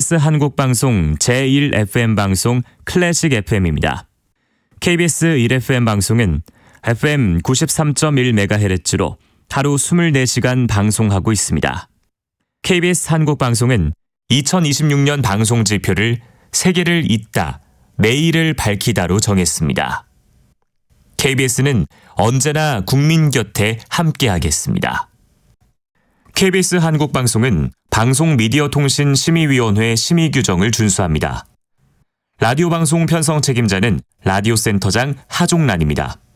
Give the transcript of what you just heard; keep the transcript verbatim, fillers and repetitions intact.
케이비에스 한국방송 제일 에프엠 방송 클래식 에프엠입니다. 케이비에스 일 에프엠 방송은 에프엠 구십삼 점 일 메가헤르츠로 하루 이십사 시간 방송하고 있습니다. 케이비에스 한국방송은 이천이십육 년 방송 지표를 세계를 잇다, 내일을 밝히다로 정했습니다. 케이비에스는 언제나 국민 곁에 함께하겠습니다. 케이비에스 한국방송은 방송미디어통신심의위원회 심의 규정을 준수합니다. 라디오 방송 편성 책임자는 라디오센터장 하종란입니다.